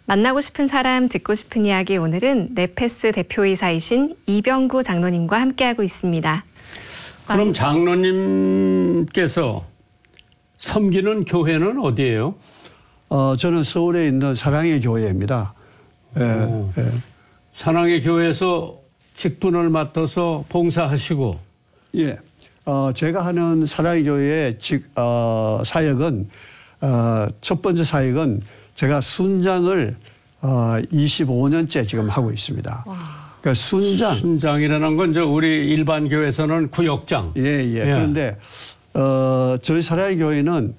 만나고 싶은 사람, 듣고 싶은 이야기, 오늘은 네페스 대표이사이신 이병구 장로님과 함께하고 있습니다. 그럼 장로님께서 섬기는 교회는 어디예요? 저는 서울에 있는 사랑의 교회입니다. 사랑의 교회에서 직분을 맡아서 봉사하시고. 예. 제가 하는 사랑의 교회의 사역은, 첫 번째 사역은 제가 순장을 25년째 지금 하고 있습니다. 그러니까 순장이라는 건 우리 일반 교회에서는 구역장. 예. 그런데 저희 사랑의 교회는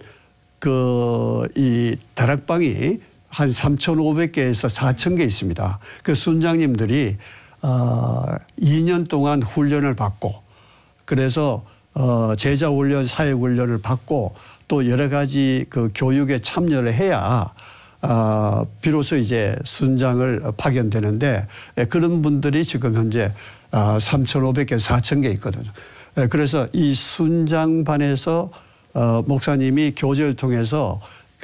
이 다락방이 한 3,500개에서 4,000개 있습니다. 그 순장님들이 2년 동안 훈련을 받고, 그래서 제자 훈련, 사역 훈련을 받고 또 여러 가지 그 교육에 참여를 해야 비로소 이제 순장을 파견되는데, 그런 분들이 지금 현재 3,500개, 4,000개 있거든요. 그래서 이 순장반에서 목사님이 교제를 통해서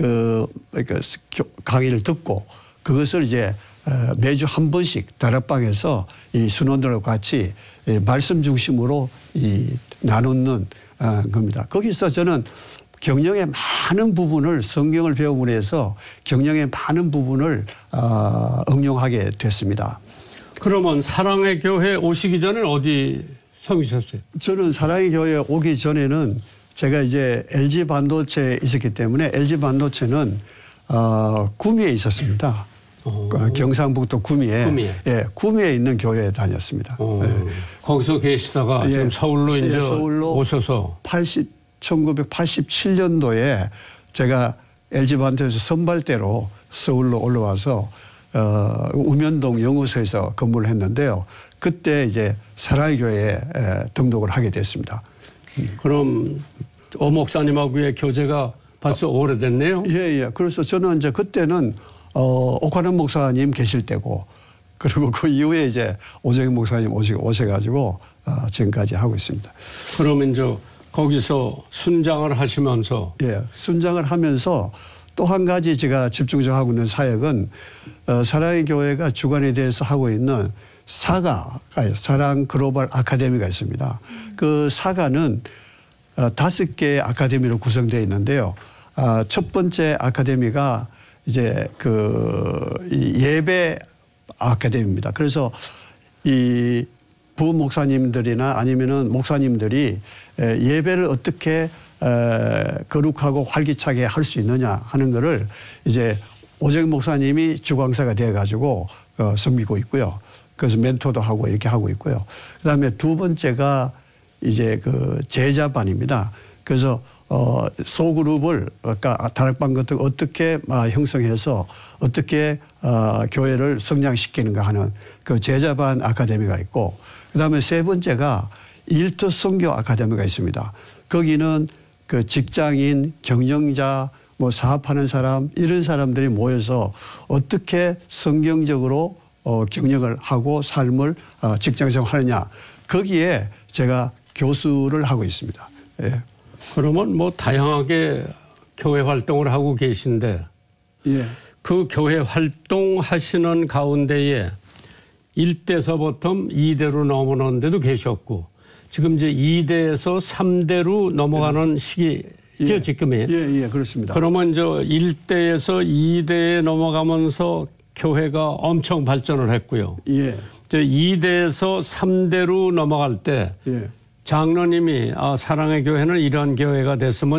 강의를 듣고, 그것을 이제 매주 한 번씩 다락방에서 이 순원들과 같이 말씀 중심으로 나누는 겁니다. 거기서 저는 경영의 많은 부분을, 성경을 배움으로 해서 경영의 많은 부분을 응용하게 됐습니다. 그러면 사랑의 교회 오시기 전에 어디 섬기셨어요? 저는 사랑의 교회 오기 전에는 제가 이제 LG 반도체에 있었기 때문에 LG 반도체는 구미에 있었습니다. 경상북도 구미에. 예, 구미에 있는 교회에 다녔습니다. 예. 거기서 계시다가 지금 서울로 이제 서울로 오셔서 1987년도에 제가 LG 반도체 선발대로 서울로 올라와서 우면동 영우소에서 근무를 했는데요. 그때 이제 사랑의 교회에 등록을 하게 됐습니다. 그럼 오 목사님하고의 교제가 벌써 오래됐네요? 예. 그래서 저는 이제 그때는 옥하는 목사님 계실 때고, 그리고 그 이후에 이제 오정익 목사님 오셔가지고 지금까지 하고 있습니다. 그러면 이제 거기서 순장을 하시면서. 예, 순장을 하면서 또 한 가지 제가 집중적으로 하고 있는 사역은 사랑의 교회가 주관에 대해서 하고 있는 사랑 글로벌 아카데미가 있습니다. 그 사가는 5개의 아카데미로 구성되어 있는데요. 첫 번째 아카데미가 이제 이 예배 아카데미입니다. 그래서 이 부목사님들이나 아니면은 목사님들이 예배를 어떻게 거룩하고 활기차게 할 수 있느냐 하는 거를 이제 오정익 목사님이 주광사가 되어 가지고 섬기고 있고요. 그래서 멘토도 하고 이렇게 하고 있고요. 그다음에 두 번째가 이제 제자반입니다. 그래서 소그룹을 아까 다락방 같은 거 어떻게 형성해서 어떻게 교회를 성장시키는가 하는 그 제자반 아카데미가 있고, 그다음에 세 번째가 일터 선교 아카데미가 있습니다. 거기는 그 직장인, 경영자, 사업하는 사람, 이런 사람들이 모여서 어떻게 성경적으로 경영을 하고 삶을 직장생활 하느냐, 거기에 제가 교수를 하고 있습니다. 예. 그러면 다양하게 교회 활동을 하고 계신데, 예. 그 교회 활동하시는 가운데에 1대서부터 2대로 넘어오는 데도 계셨고, 지금 이제 2대에서 3대로 넘어가는 시기죠, 지금이. 예, 그렇습니다. 그러면 1대에서 2대에 넘어가면서 교회가 엄청 발전을 했고요. 예. 2대에서 3대로 넘어갈 때, 장로님이 사랑의 교회는 이런 교회가 됐으면